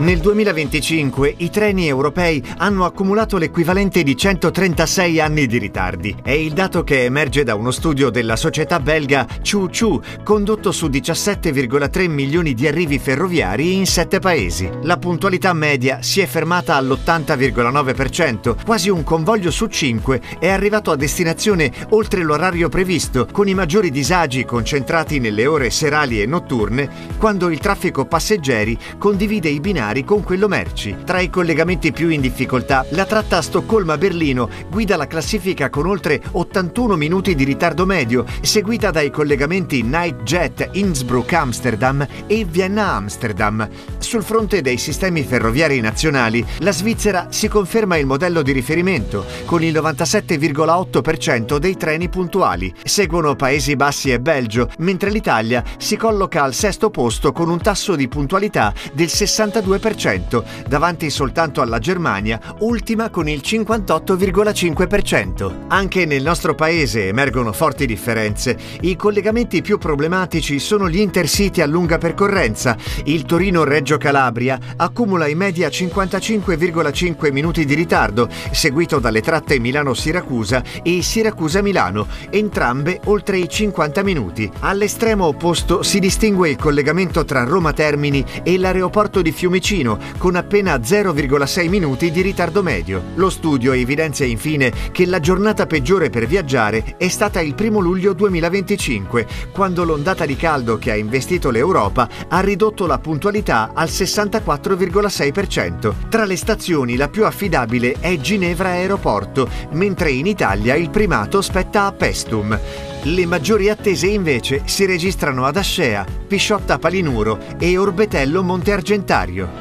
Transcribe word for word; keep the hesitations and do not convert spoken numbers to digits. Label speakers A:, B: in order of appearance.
A: Nel duemilaventicinque i treni europei hanno accumulato l'equivalente di centotrentasei anni di ritardi. È il dato che emerge da uno studio della società belga ChouChou, condotto su diciassette virgola tre milioni di arrivi ferroviari in sette paesi. La puntualità media si è fermata all'ottanta virgola nove per cento, quasi un convoglio su cinque è arrivato a destinazione oltre l'orario previsto, con i maggiori disagi concentrati nelle ore serali e notturne, quando il traffico passeggeri condivide i binari con quello merci. Tra i collegamenti più in difficoltà, la tratta Stoccolma-Berlino guida la classifica con oltre ottantuno minuti di ritardo medio, seguita dai collegamenti Nightjet Innsbruck-Amsterdam e Vienna-Amsterdam. Sul fronte dei sistemi ferroviari nazionali, la Svizzera si conferma il modello di riferimento, con il novantasette virgola otto per cento dei treni puntuali. Seguono Paesi Bassi e Belgio, mentre l'Italia si colloca al sesto posto con un tasso di puntualità del sessantadue per cento, davanti soltanto alla Germania, ultima con il cinquantotto virgola cinque per cento. Anche nel nostro paese emergono forti differenze. I collegamenti più problematici sono gli intercity a lunga percorrenza. Il Torino-Reggio Calabria accumula in media cinquantacinque virgola cinque minuti di ritardo, seguito dalle tratte Milano-Siracusa e Siracusa-Milano, entrambe oltre i cinquanta minuti. All'estremo opposto si distingue il collegamento tra Roma Termini e l'aeroporto di Fiumicino, con appena zero virgola sei minuti di ritardo medio. Lo studio evidenzia infine che la giornata peggiore per viaggiare è stata il primo luglio duemilaventicinque, quando l'ondata di caldo che ha investito l'Europa ha ridotto la puntualità al sessantaquattro virgola sei per cento. Tra le stazioni la più affidabile è Ginevra Aeroporto, mentre in Italia il primato spetta a Paestum. Le maggiori attese invece si registrano ad Ascea, Pisciotta Palinuro e Orbetello Monte Argentario.